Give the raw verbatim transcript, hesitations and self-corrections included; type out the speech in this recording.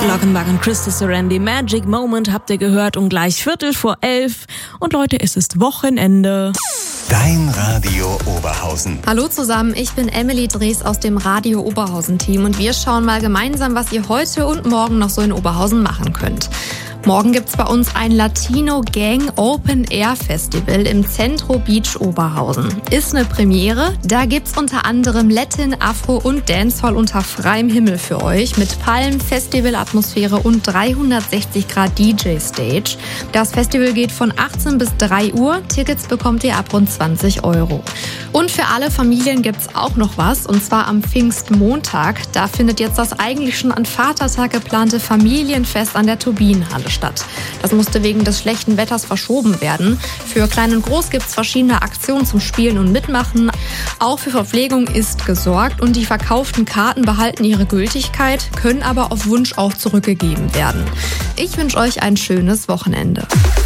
Glockenbach und Christa Sorandi, Magic Moment habt ihr gehört um gleich Viertel vor elf. Und Leute, es ist Wochenende. Dein Radio Oberhausen. Hallo zusammen, ich bin Emily Drees aus dem Radio Oberhausen-Team und wir schauen mal gemeinsam, was ihr heute und morgen noch so in Oberhausen machen könnt. Morgen gibt's bei uns ein Latino Gang Open Air Festival im Centro Beach Oberhausen. Ist eine Premiere. Da gibt's unter anderem Latin, Afro und Dancehall unter freiem Himmel für euch mit Palmen, Festivalatmosphäre und dreihundertsechzig Grad D J Stage. Das Festival geht von achtzehn bis drei Uhr. Tickets bekommt ihr ab rund zwanzig Euro. Und für alle Familien gibt's auch noch was, und zwar am Pfingstmontag. Da findet jetzt das eigentlich schon an Vatertag geplante Familienfest an der Turbinenhalle statt. Das musste wegen des schlechten Wetters verschoben werden. Für Klein und Groß gibt's verschiedene Aktionen zum Spielen und Mitmachen. Auch für Verpflegung ist gesorgt und die verkauften Karten behalten ihre Gültigkeit, können aber auf Wunsch auch zurückgegeben werden. Ich wünsche euch ein schönes Wochenende.